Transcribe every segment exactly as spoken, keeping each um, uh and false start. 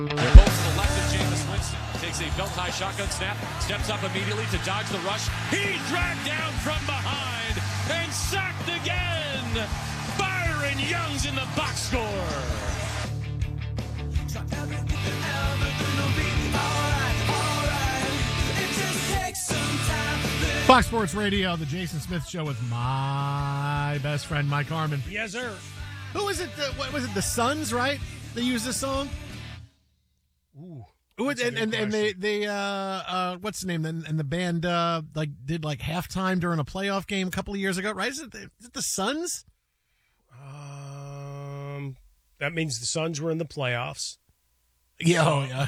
They're both to the left of Jameis Winston. Takes a belt-high shotgun snap, steps up immediately to dodge the rush. He dragged down from behind and sacked again. Byron Young's in the box score. Fox Sports Radio, the Jason Smith Show with my best friend, Mike Harmon. Yes, sir. Who was it? The, what was it? The Suns, right? They used this song. Ooh. Ooh and, and, and, and they they uh uh what's the name? And, and the band uh like did like halftime during a playoff game a couple of years ago, right? Is it the, is it the Suns? Um, that means the Suns were in the playoffs. Yeah, oh yeah.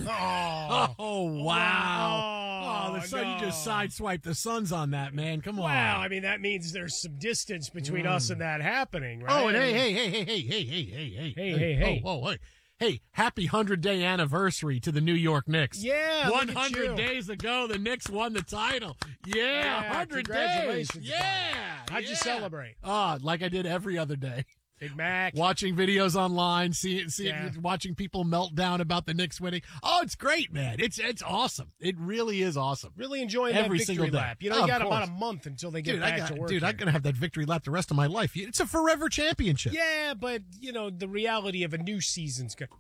oh, oh wow. Oh, the Sun, no. you just sideswiped the Suns on that, man. Come on. Well, I mean, that means there's some distance between mm. us and that happening, right? Oh, and hey, hey, hey, hey, hey, hey, hey, hey, hey, hey, hey, hey. Oh, oh, hey. Hey, happy hundred-day anniversary to the New York Knicks. Yeah, one hundred days ago, the Knicks won the title. Yeah, yeah one hundred congratulations. days. Yeah. How'd yeah. you celebrate? Oh, like I did every other day. Big Mac. Watching videos online, see, see, yeah. watching people melt down about the Knicks winning. Oh, it's great, man. It's it's awesome. It really is awesome. Really enjoying every that victory single lap. day. You know, oh, you got about a month until they get dude, back I got, to work. Dude, here. I'm going to have that victory lap the rest of my life. It's a forever championship. Yeah, but, you know, the reality of a new season's going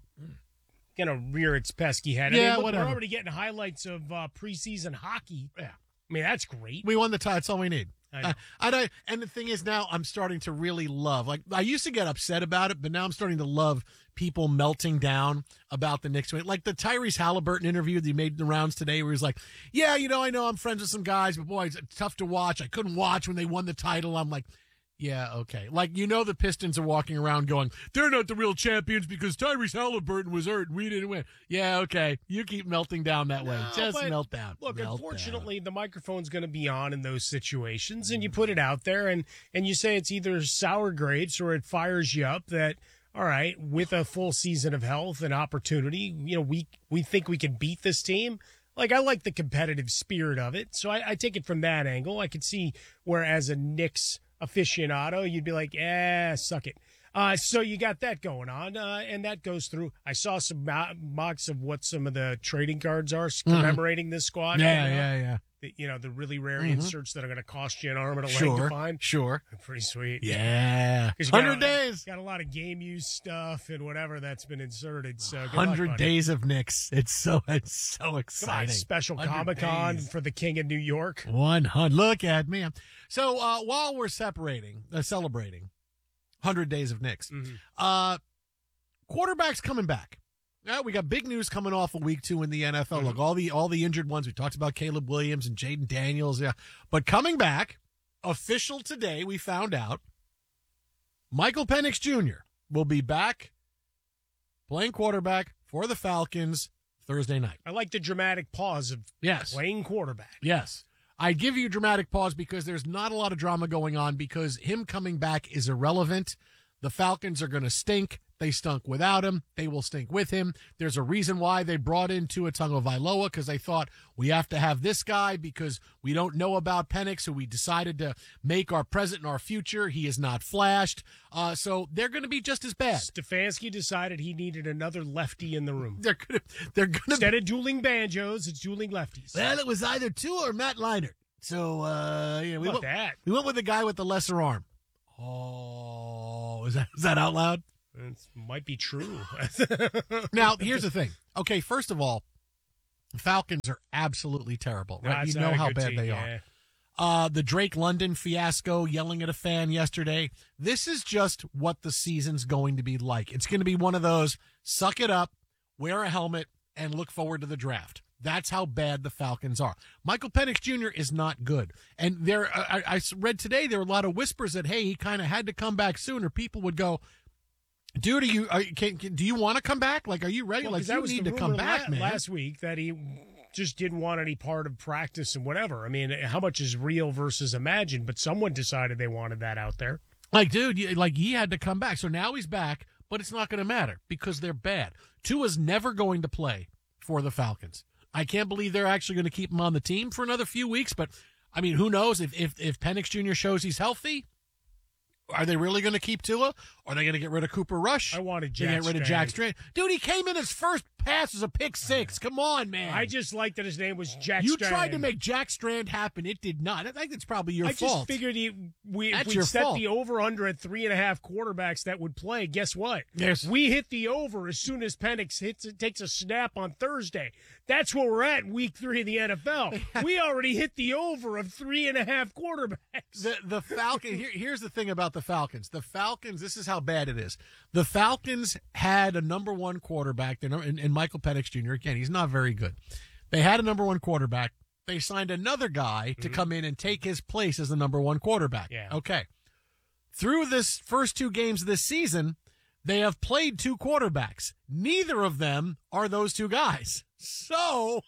to rear its pesky head. Yeah, I mean, look, whatever. We're already getting highlights of uh, preseason hockey. Yeah. I mean, that's great. We won the title. That's all we need. I know. Uh, I know. And the thing is, now I'm starting to really love. Like I used to get upset about it, but now I'm starting to love people melting down about the Knicks win. Like the Tyrese Halliburton interview that he made the rounds today, where he's like, "Yeah, you know, I know I'm friends with some guys, but boy, it's tough to watch. I couldn't watch when they won the title." I'm like, yeah, okay. Like, you know, the Pistons are walking around going, they're not the real champions because Tyrese Halliburton was hurt and we didn't win. Yeah, okay. You keep melting down that way. No, Just but melt down. Look, melt unfortunately, down. the microphone's going to be on in those situations, and you put it out there, and, and you say it's either sour grapes or it fires you up that, all right, with a full season of health and opportunity, you know, we we think we can beat this team. Like, I like the competitive spirit of it, so I, I take it from that angle. I could see where, as a Knicks aficionado, you'd be like, eh, suck it. Uh, so you got that going on, uh, and that goes through. I saw some mo- mocks of what some of the trading cards are commemorating mm-hmm. this squad. Yeah, you know? yeah, yeah. The, you know, the really rare mm-hmm. inserts that are going to cost you an arm and a sure, leg to find. Sure, pretty sweet. Yeah, one hundred days. Got a lot of game use stuff and whatever that's been inserted. So hundred days of Knicks. It's so it's so exciting. Come on, special Comic Con for the King of New York. One hundred. Look at me. So uh, while we're separating, uh, celebrating hundred days of Knicks, mm-hmm. uh, quarterbacks coming back. Yeah, we got big news coming off of week two in the N F L. Mm-hmm. Look, all the all the injured ones. We talked about Caleb Williams and Jaden Daniels. Yeah, but coming back, official today, we found out Michael Penix Junior will be back playing quarterback for the Falcons Thursday night. I like the dramatic pause of yes. playing quarterback. Yes. I give you a dramatic pause because there's not a lot of drama going on because him coming back is irrelevant. The Falcons are going to stink. They stunk without him. They will stink with him. There's a reason why they brought in Tua Tagovailoa because they thought we have to have this guy because we don't know about Penix, who we decided to make our present and our future. He is not flashed. Uh, so they're going to be just as bad. Stefanski decided he needed another lefty in the room. They're going to they're going to Instead of dueling banjos, it's dueling lefties. Well, it was either Tua or Matt Leinart. So, uh, you know, we How went, about that? we went with the guy with the lesser arm. Oh, is that is that out loud? It might be true. Now, here's the thing. Okay, first of all, Falcons are absolutely terrible. Right? No, you know how bad team, they yeah. are. Uh, the Drake London fiasco, yelling at a fan yesterday. This is just what the season's going to be like. It's going to be one of those, suck it up, wear a helmet, and look forward to the draft. That's how bad the Falcons are. Michael Penix Junior is not good. And there, I, I read today there were a lot of whispers that, hey, he kind of had to come back sooner. People would go, dude, are you, are, can, can, do you want to come back? Like, are you ready? Well, like, that you was need the to come rumor back, la- man. Last week that he just didn't want any part of practice and whatever. I mean, how much is real versus imagined? But someone decided they wanted that out there. Like, dude, you, like he had to come back. So now he's back, but it's not going to matter because they're bad. Tua's never going to play for the Falcons. I can't believe they're actually going to keep him on the team for another few weeks. But, I mean, who knows? If if, if Penix Junior shows he's healthy, are they really going to keep Tua? Or are they going to get rid of Cooper Rush? I wanted They Jack get rid of Strand. Jack Strand. Dude, he came in his first pass was a pick six. Come on, man. I just liked that his name was Jack You Strand. tried to make Jack Strand happen. It did not. I think it's probably your I fault. I just figured he, we, That's if we your set fault. the over-under at three and a half quarterbacks that would play, guess what? Yes. We hit the over as soon as Penix hits, takes a snap on Thursday. That's where we're at in week three of the N F L. We already hit the over of three and a half quarterbacks. The the Falcons. Here, here's the thing about the Falcons. The Falcons. This is how bad it is. The Falcons had a number one quarterback, in, in Michael Penix Junior Again, he's not very good. They had a number one quarterback. They signed another guy to mm-hmm. come in and take his place as the number one quarterback. Yeah. Okay. Through this first two games of this season, they have played two quarterbacks. Neither of them are those two guys. So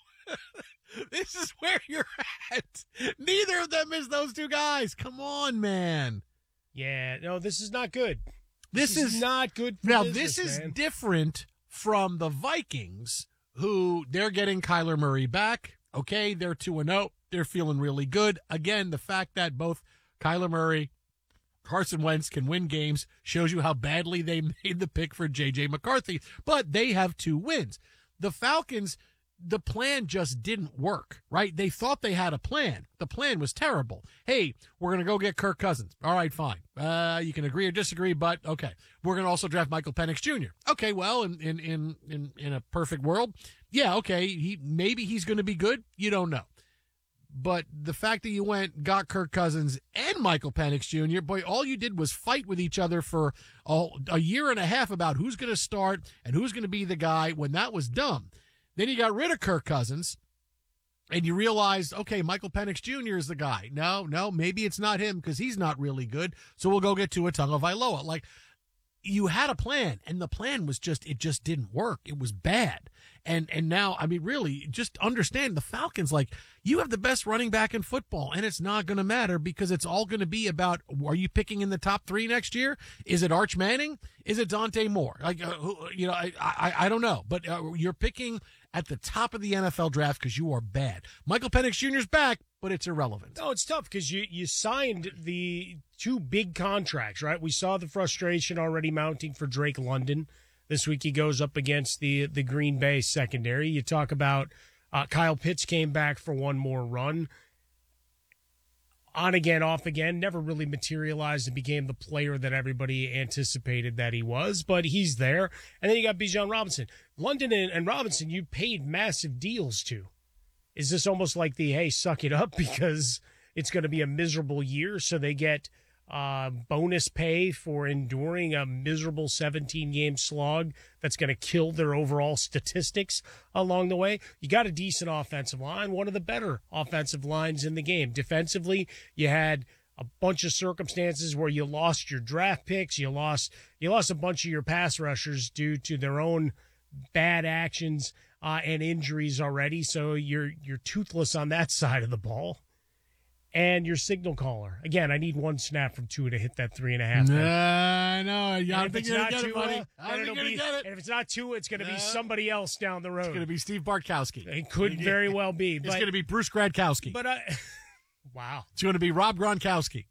this is where you're at. Neither of them is those two guys. Come on, man. Yeah, no, this is not good. This, this is, is not good for now, business, this is man. different from the Vikings, who they're getting Kyler Murray back. Okay, they're two and oh. They're feeling really good. Again, the fact that both Kyler Murray, Carson Wentz can win games shows you how badly they made the pick for J J McCarthy. But they have two wins. The Falcons, the plan just didn't work, right? They thought they had a plan. The plan was terrible. Hey, we're going to go get Kirk Cousins. All right, fine. Uh, you can agree or disagree, but okay. We're going to also draft Michael Penix Junior Okay, well, in in in in, in a perfect world, yeah, okay, he maybe he's going to be good. You don't know. But the fact that you went, got Kirk Cousins and Michael Penix Junior, boy, all you did was fight with each other for a, a year and a half about who's going to start and who's going to be the guy when that was dumb. Then you got rid of Kirk Cousins, and you realized, okay, Michael Penix Junior is the guy. No, no, maybe it's not him because he's not really good, so we'll go get Tua Tagovailoa. Like, you had a plan, and the plan was just, it just didn't work. It was bad. And and now, I mean, really, just understand the Falcons, like, you have the best running back in football, and it's not going to matter because it's all going to be about, are you picking in the top three next year? Is it Arch Manning? Is it Dante Moore? Like, uh, who, you know, I, I, I don't know, but uh, you're picking at the top of the N F L draft because you are bad. Michael Penix Junior's back, but it's irrelevant. No, it's tough because you, you signed the two big contracts, right? We saw the frustration already mounting for Drake London. This week he goes up against the the Green Bay secondary. You talk about uh, Kyle Pitts came back for one more run. On again, off again, never really materialized and became the player that everybody anticipated that he was, but he's there. And then you got Bijan Robinson. London and, and Robinson, you paid massive deals to. Is this almost like the, hey, suck it up because it's going to be a miserable year, so they get uh, bonus pay for enduring a miserable seventeen-game slog that's going to kill their overall statistics along the way? You got a decent offensive line, one of the better offensive lines in the game. Defensively, you had a bunch of circumstances where you lost your draft picks, you lost you lost a bunch of your pass rushers due to their own bad actions uh, and injuries already, so you're you're toothless on that side of the ball. And your signal caller. Again, I need one snap from Tua to hit that three and a half. Nah, no, I don't if think it's you're not going to get it, buddy. Tua, I then don't it'll think you're be, going to get it. and if it's not Tua, it's going to No. be somebody else down the road. It's going to be Steve Bartkowski. It could very well be. It's But, going to be Bruce Gradkowski. But I, wow, It's going to be Rob Gronkowski.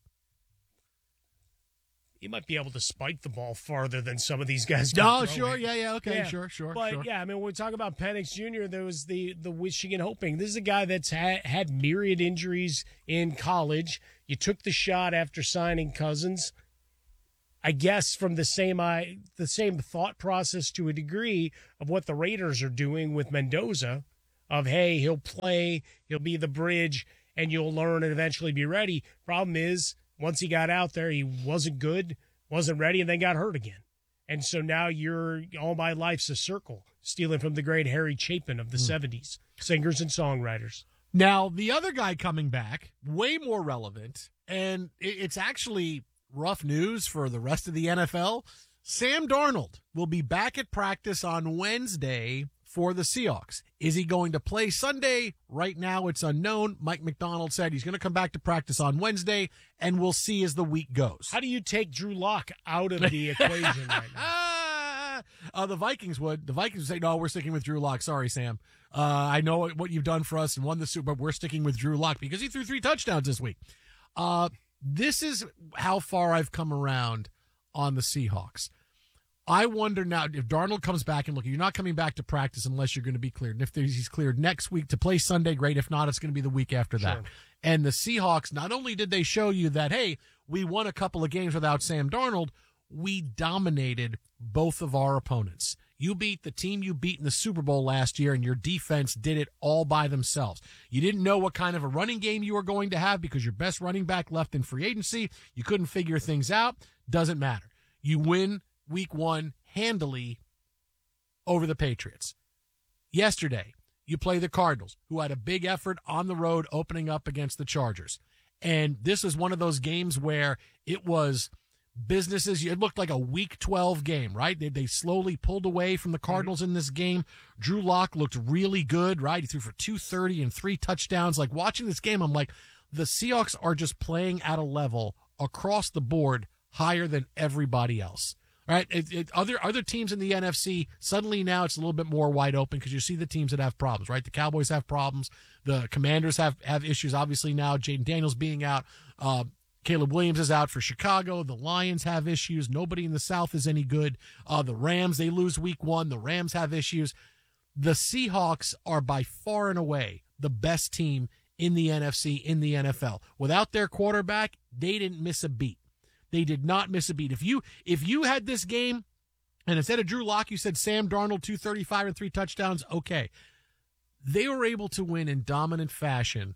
he might be able to spike the ball farther than some of these guys. can Oh, throw sure. it. Yeah, yeah. Okay, Yeah. sure, sure, But sure. yeah, I mean, when we talk about Penix Junior, there was the the wishing and hoping. This is a guy that's ha- had myriad injuries in college. You took the shot after signing Cousins. I guess from the same I the same thought process to a degree of what the Raiders are doing with Mendoza, of hey, he'll play, he'll be the bridge, and you'll learn and eventually be ready. Problem is, once he got out there, he wasn't good, wasn't ready, and then got hurt again. And so now you're, all my life's a circle, stealing from the great Harry Chapin of the Mm. seventies, singers and songwriters. Now, the other guy coming back, way more relevant, and it- it's actually rough news for the rest of the N F L. Sam Darnold will be back at practice on Wednesday for the Seahawks. Is he going to play Sunday? Right now, it's unknown. Mike McDonald said he's going to come back to practice on Wednesday, and we'll see as the week goes. How do you take Drew Lock out of the equation right now? Ah, uh, the Vikings would. The Vikings would say, no, we're sticking with Drew Lock. Sorry, Sam. Uh, I know what you've done for us and won the Super Bowl, but we're sticking with Drew Lock because he threw three touchdowns this week. Uh, this is how far I've come around on the Seahawks. I wonder now if Darnold comes back, and look, you're not coming back to practice unless you're going to be cleared. And if he's cleared next week to play Sunday, great. If not, it's going to be the week after that. Sure. And the Seahawks, not only did they show you that, hey, we won a couple of games without Sam Darnold, we dominated both of our opponents. You beat the team you beat in the Super Bowl last year, and your defense did it all by themselves. You didn't know what kind of a running game you were going to have because your best running back left in free agency. You couldn't figure things out. Doesn't matter. You win week one handily over the Patriots. Yesterday, you play the Cardinals, who had a big effort on the road opening up against the Chargers. And this was one of those games where it was businesses. It looked like a week twelve game, right? They, they slowly pulled away from the Cardinals mm-hmm. in this game. Drew Lock looked really good, right? He threw for two thirty and three touchdowns. Like, watching this game, I'm like, the Seahawks are just playing at a level across the board higher than everybody else. Right, it, it, other other teams in the N F C, suddenly now it's a little bit more wide open because you see the teams that have problems, right? The Cowboys have problems. The Commanders have, have issues, obviously, now. Jaden Daniels being out. Uh, Caleb Williams is out for Chicago. The Lions have issues. Nobody in the South is any good. Uh, the Rams, they lose week one. The Rams have issues. The Seahawks are by far and away the best team in the N F C, in the N F L. Without their quarterback, they didn't miss a beat. They did not miss a beat. If you if you had this game, and instead of Drew Lock, you said Sam Darnold, two thirty-five and three touchdowns, okay. They were able to win in dominant fashion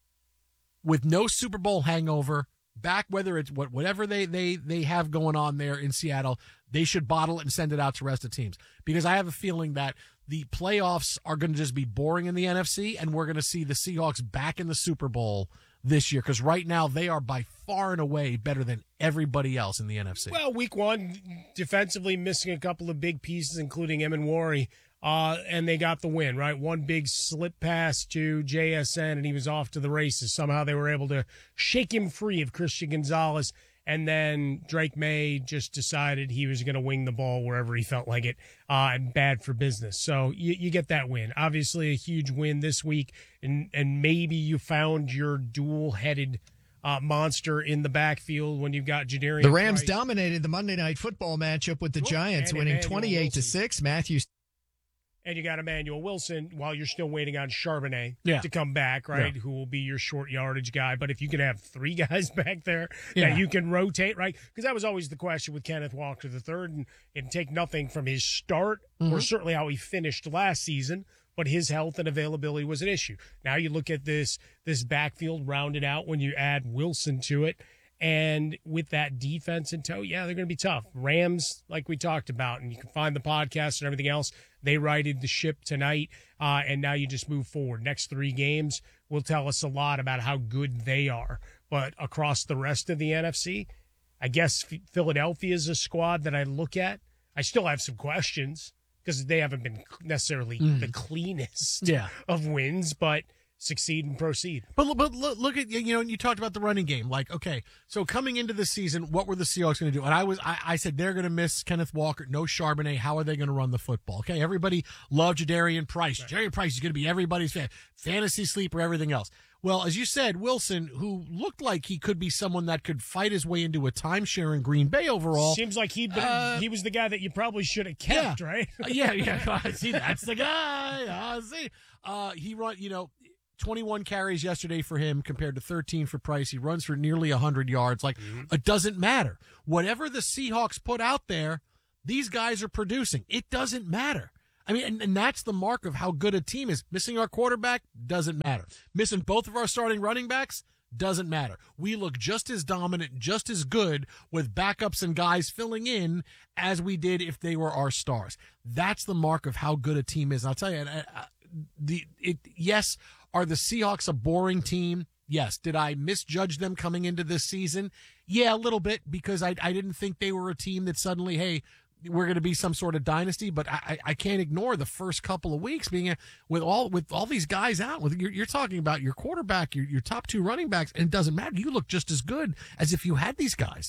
with no Super Bowl hangover. Back, whether it's what whatever they, they, they have going on there in Seattle, they should bottle it and send it out to the rest of teams. Because I have a feeling that the playoffs are going to just be boring in the N F C, and we're going to see the Seahawks back in the Super Bowl this year, because right now they are by far and away better than everybody else in the N F C. Well, week one, defensively missing a couple of big pieces, including Emanwari, uh, and they got the win, right? One big slip pass to J S N, and he was off to the races. Somehow they were able to shake him free of Christian Gonzalez, and then Drake May just decided he was going to wing the ball wherever he felt like it, uh, and bad for business. So you, you get that win. Obviously a huge win this week, and, and maybe you found your dual-headed uh, monster in the backfield when you've got Jadarian The Rams Price. dominated the Monday Night Football matchup with the Cool. Giants, And winning Emmanuel twenty-eight to Wilson. six. Matthew And you got Emmanuel Wilson while you're still waiting on Charbonnet Yeah. to come back, right? Yeah. Who will be your short yardage guy. But if you can have three guys back there Yeah. that you can rotate, right? Because that was always the question with Kenneth Walker the third, and, and take nothing from his start Mm-hmm. or certainly how he finished last season, but his health and availability was an issue. Now you look at this this backfield rounded out when you add Wilson to it. And with that defense in tow, yeah, they're going to be tough. Rams, like we talked about, and you can find the podcast and everything else, they righted the ship tonight, uh, and now you just move forward. Next three games will tell us a lot about how good they are. But across the rest of the N F C, I guess Philadelphia is a squad that I look at. I still have some questions because they haven't been necessarily Mm. the cleanest Yeah. of wins, but succeed and proceed. But but look, look at, you know, you talked about the running game. Like, okay, so coming into the season, what were the Seahawks going to do? And I was I, I said they're going to miss Kenneth Walker, no Charbonnet. How are they going to run the football? Okay, everybody loved Jadarian Price. Right. Jadarian Price is going to be everybody's fan, fantasy sleeper, everything else. Well, as you said, Wilson, who looked like he could be someone that could fight his way into a timeshare in Green Bay overall. Seems like he Uh, he was the guy that you probably should have kept, yeah. right? Uh, yeah, yeah. See, that's the guy. I see. Uh, he run, you know, twenty-one carries yesterday for him compared to thirteen for Price. He runs for nearly one hundred yards. Like, mm-hmm. It doesn't matter. Whatever the Seahawks put out there, these guys are producing. It doesn't matter. I mean, and, and that's the mark of how good a team is. Missing our quarterback doesn't matter. Missing both of our starting running backs doesn't matter. We look just as dominant, just as good with backups and guys filling in as we did if they were our stars. That's the mark of how good a team is. And I'll tell you, uh, the it yes, are the Seahawks a boring team? Yes. Did I misjudge them coming into this season? Yeah, a little bit, because I I didn't think they were a team that suddenly, hey, we're going to be some sort of dynasty, but I, I can't ignore the first couple of weeks being a, with all with all these guys out. With you're, you're talking about your quarterback, your your top two running backs, and it doesn't matter. You look just as good as if you had these guys,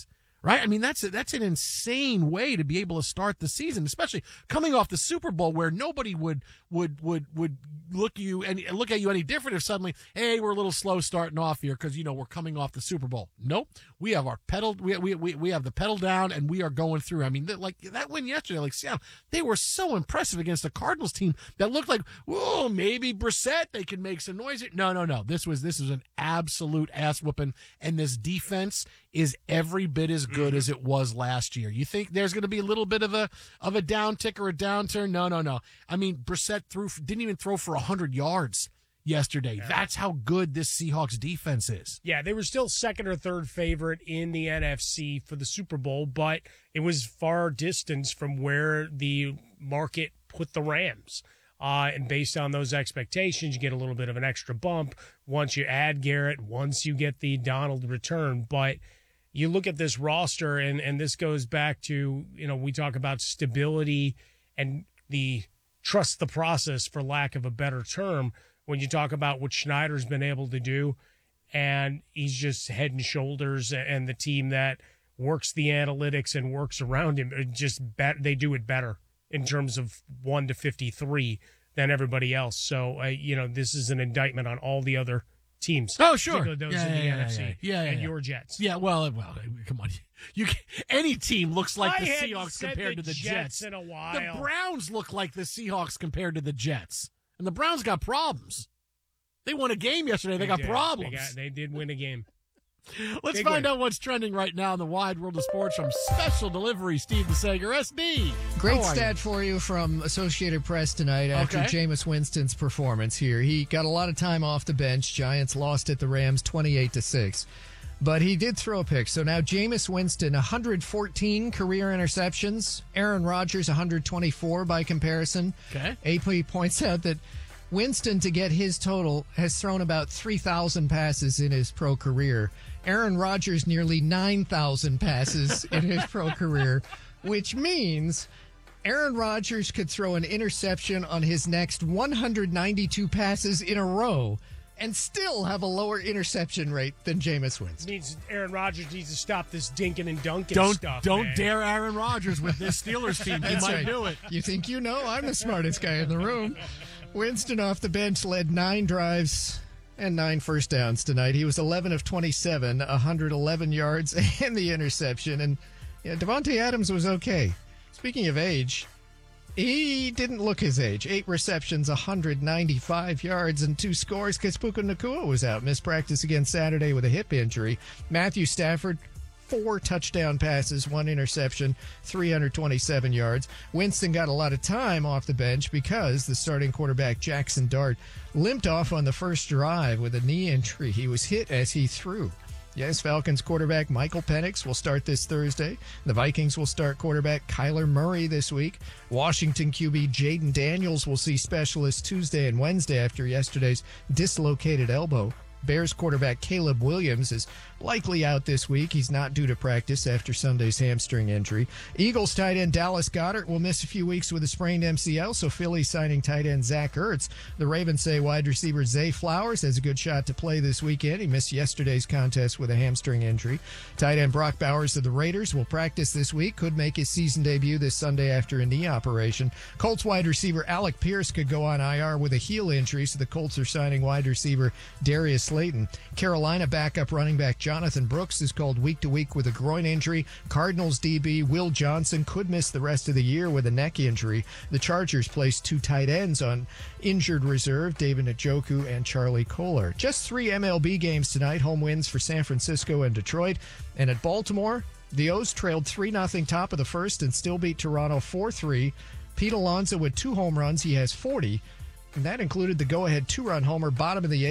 right? I mean, that's a, that's an insane way to be able to start the season, especially coming off the Super Bowl where nobody would would would would look you and look at you any different if suddenly, hey, we're a little slow starting off here because you know we're coming off the Super Bowl. Nope, we have our pedal, we we we, we have the pedal down, and we are going through. I mean, like that win yesterday, like Seattle, they were so impressive against a Cardinals team that looked like, oh, maybe Brissett, they can make some noise. No, no, no. This was this was an absolute ass whooping, and this defense is every bit as good as it was last year. You think there's going to be a little bit of a of a downtick or a downturn? No, no, no. I mean, Brissett threw didn't even throw for one hundred yards yesterday. Yeah. That's how good this Seahawks defense is. Yeah, they were still second or third favorite in the N F C for the Super Bowl, but it was far distance from where the market put the Rams. Uh, and based on those expectations, you get a little bit of an extra bump once you add Garrett, once you get the Donald return. But you look at this roster, and, and this goes back to, you know, we talk about stability and the trust the process, for lack of a better term, when you talk about what Schneider's been able to do, and he's just head and shoulders, and the team that works the analytics and works around him, just bet, they do it better in terms of one to fifty-three than everybody else. So, uh, you know, this is an indictment on all the other teams. Oh, sure. Those yeah, in the yeah, N F C yeah, yeah, yeah, and yeah. your Jets. Yeah, well, well, come on. You any team looks like I the hadn't Seahawks said compared the to the Jets Jets. in a while. The Browns look like the Seahawks compared to the Jets. And the Browns got problems. They won a game yesterday. They, they got did. problems. They, got, they did win a game. Let's Big find win. out what's trending right now in the wide world of sports from Special Delivery, Steve DeSager, S D. Great How are stat you? for you from Associated Press tonight after Okay. Jameis Winston's performance here. He got a lot of time off the bench. Giants lost at the Rams twenty-eight to six. But he did throw a pick. So now Jameis Winston, one hundred fourteen career interceptions. Aaron Rodgers, one hundred twenty-four by comparison. Okay. A P points out that Winston, to get his total, has thrown about three thousand passes in his pro career. Aaron Rodgers, nearly nine thousand passes in his pro career, which means Aaron Rodgers could throw an interception on his next one hundred ninety-two passes in a row and still have a lower interception rate than Jameis Winston. Needs Aaron Rodgers needs to stop this dinking and dunking Don't stuff. don't man. dare Aaron Rodgers with this Steelers team. He That's might right. do it. You think you know? I'm the smartest guy in the room. Winston off the bench led nine drives and nine first downs tonight. He was eleven of twenty-seven, one hundred eleven yards and the interception. And yeah, Devontae Adams was okay. Speaking of age, he didn't look his age. Eight receptions, one hundred ninety-five yards, and two scores because Puka Nacua was out. Missed practice again Saturday with a hip injury. Matthew Stafford, four touchdown passes, one interception, three hundred twenty-seven yards. Winston got a lot of time off the bench because the starting quarterback, Jackson Dart, limped off on the first drive with a knee injury. He was hit as he threw. Yes, Falcons quarterback Michael Penix will start this Thursday. The Vikings will start quarterback Kyler Murray this week. Washington Q B Jaden Daniels will see specialists Tuesday and Wednesday after yesterday's dislocated elbow. Bears quarterback Caleb Williams is likely out this week. He's not due to practice after Sunday's hamstring injury. Eagles tight end Dallas Goedert will miss a few weeks with a sprained M C L, so Philly signing tight end Zach Ertz. The Ravens say wide receiver Zay Flowers has a good shot to play this weekend. He missed yesterday's contest with a hamstring injury. Tight end Brock Bowers of the Raiders will practice this week, could make his season debut this Sunday after a knee operation. Colts wide receiver Alec Pierce could go on I R with a heel injury, so the Colts are signing wide receiver Darius Slayton. Carolina backup running back Jonathan Brooks is called week to week with a groin injury. Cardinals D B Will Johnson could miss the rest of the year with a neck injury. The Chargers placed two tight ends on injured reserve, David Njoku and Charlie Kolar. Just three M L B games tonight, home wins for San Francisco and Detroit. And at Baltimore, the O's trailed three nothing top of the first and still beat Toronto four three. Pete Alonso with two home runs. He has forty. And that included the go-ahead two-run homer, bottom of the eighth.